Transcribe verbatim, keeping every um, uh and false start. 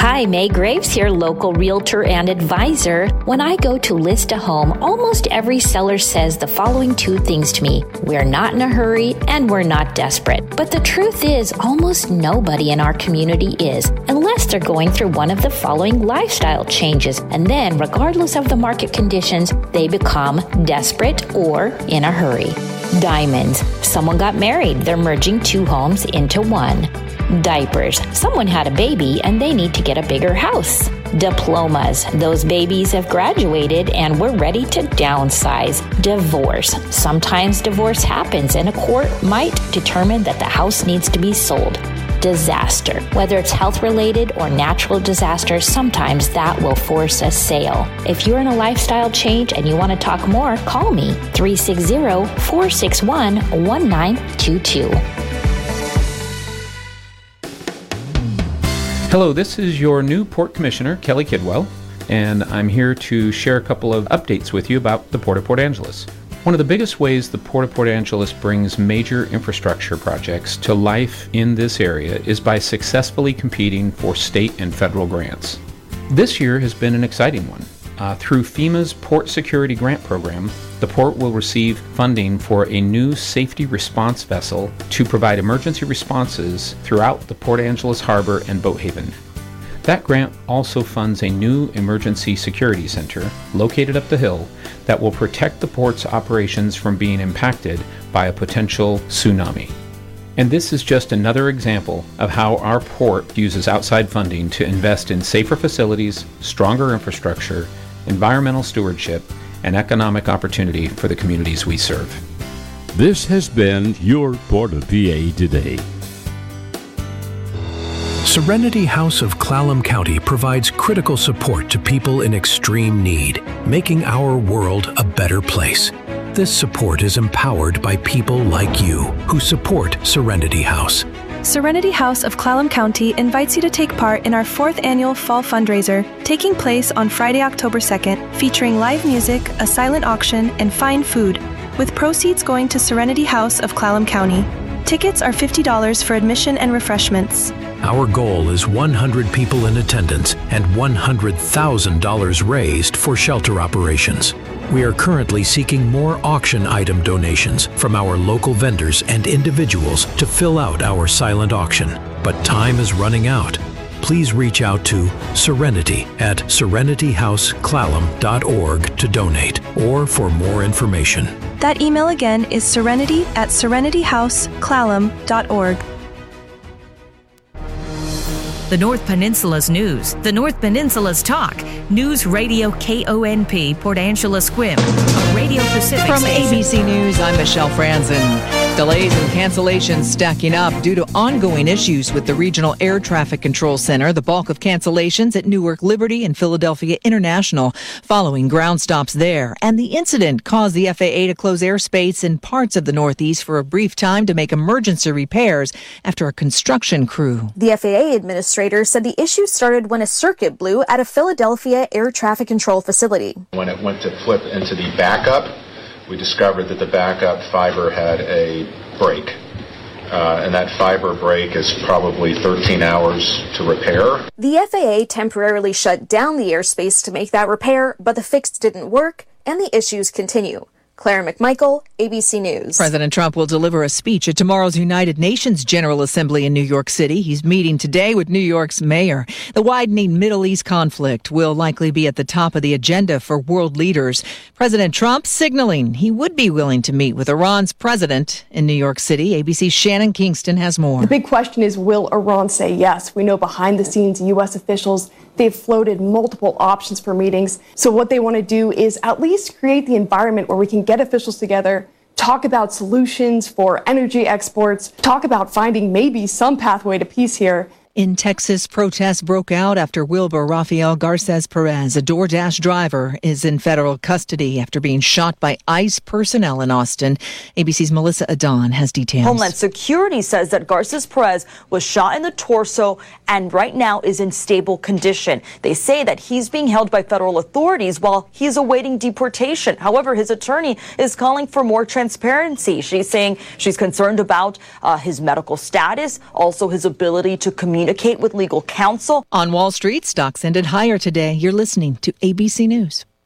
Hi, May Graves here, local realtor and advisor. When I go to list a home, almost every seller says the following two things to me. We're not in a hurry and we're not desperate. But the truth is, almost nobody in our community is, unless they're going through one of the following lifestyle changes. And then, regardless of the market conditions, they become desperate or in a hurry. Diamonds. Someone got married. They're merging two homes into one. Diapers. Someone had a baby and they need to get a bigger house. Diplomas. Those babies have graduated and we're ready to downsize. Divorce. Sometimes divorce happens and a court might determine that the house needs to be sold. Disaster. Whether it's health-related or natural disaster, sometimes that will force a sale. If you're in a lifestyle change and you want to talk more, call me three six zero, four six one, one nine two two. Hello, this is your new Port Commissioner, Kelly Kidwell, and I'm here to share a couple of updates with you about the Port of Port Angeles. One of the biggest ways the Port of Port Angeles brings major infrastructure projects to life in this area is by successfully competing for state and federal grants. This year has been an exciting one. Uh, through FEMA's Port Security Grant Program, the Port will receive funding for a new safety response vessel to provide emergency responses throughout the Port Angeles Harbor and Boat Haven. That grant also funds a new emergency security center located up the hill that will protect the port's operations from being impacted by a potential tsunami. And this is just another example of how our port uses outside funding to invest in safer facilities, stronger infrastructure, environmental stewardship, and economic opportunity for the communities we serve. This has been your Port of P A Today. Serenity House of Clallam County provides critical support to people in extreme need, making our world a better place. This support is empowered by people like you who support Serenity House. Serenity House of Clallam County invites you to take part in our fourth annual fall fundraiser, taking place on Friday, October second, featuring live music, a silent auction, and fine food, with proceeds going to Serenity House of Clallam County. Tickets are fifty dollars for admission and refreshments. Our goal is one hundred people in attendance and one hundred thousand dollars raised for shelter operations. We are currently seeking more auction item donations from our local vendors and individuals to fill out our silent auction, but time is running out. Please reach out to Serenity at serenity house clallam dot org to donate or for more information. That email again is serenity at serenity house clallam dot org. The North Peninsula's news, the North Peninsula's talk. News Radio K O N P, Port Angeles Squim, a Radio Pacific From station. A B C News, I'm Michelle Franzen. Delays and cancellations stacking up due to ongoing issues with the Regional Air Traffic Control Center. The bulk of cancellations at Newark Liberty and Philadelphia International following ground stops there. And the incident caused the F A A to close airspace in parts of the Northeast for a brief time to make emergency repairs after a construction crew. The F A A administrator said the issue started when a circuit blew at a Philadelphia air traffic control facility. When it went to flip into the backup, we discovered that the backup fiber had a break. Uh, and that fiber break is probably thirteen hours to repair. The F A A temporarily shut down the airspace to make that repair, but the fix didn't work and the issues continue. Claire McMichael, A B C News. President Trump will deliver a speech at tomorrow's United Nations General Assembly in New York City. He's meeting today with New York's mayor. The widening Middle East conflict will likely be at the top of the agenda for world leaders. President Trump signaling he would be willing to meet with Iran's president in New York City. A B C's Shannon Kingston has more. The big question is, will Iran say yes? We know behind the scenes, U S officials, they've floated multiple options for meetings. So what they want to do is at least create the environment where we can get officials together, talk about solutions for energy exports, talk about finding maybe some pathway to peace here. In Texas, protests broke out after Wilbur Rafael Garces Perez, a DoorDash driver, is in federal custody after being shot by ICE personnel in Austin. A B C's Melissa Adon has details. Homeland Security says that Garces Perez was shot in the torso and right now is in stable condition. They say that he's being held by federal authorities while he's awaiting deportation. However, his attorney is calling for more transparency. She's saying she's concerned about uh, his medical status, also his ability to communicate communicate with legal counsel. On Wall Street, stocks ended higher today. You're listening to A B C News.